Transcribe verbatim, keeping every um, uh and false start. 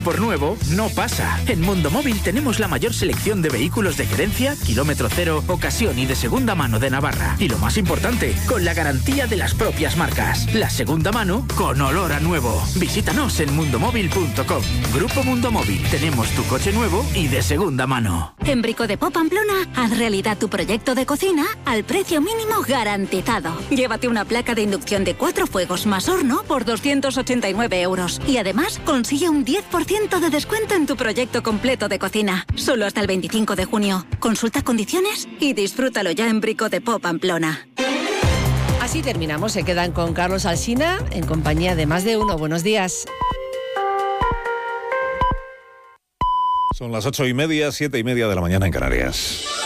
Por nuevo, no pasa. En Mundo Móvil tenemos la mayor selección de vehículos de gerencia, kilómetro cero, ocasión y de segunda mano de Navarra. Y lo más importante, con la garantía de las propias marcas. La segunda mano con olor a nuevo. Visítanos en mundomóvil punto com. Grupo Mundo Móvil. Tenemos tu coche nuevo y de segunda mano. En Brico de Po Pamplona, haz realidad tu proyecto de cocina al precio mínimo garantizado. Llévate una placa de inducción de cuatro fuegos más horno por doscientos ochenta y nueve euros. Y además, consigue un diez por ciento de descuento en tu proyecto completo de cocina. Solo hasta el veinticinco de junio. Consulta condiciones y disfrútalo ya en Brico de Po Pamplona. Así terminamos. Se quedan con Carlos Alsina en compañía de Más de Uno. Buenos días. Son las ocho y media, siete y media de la mañana en Canarias.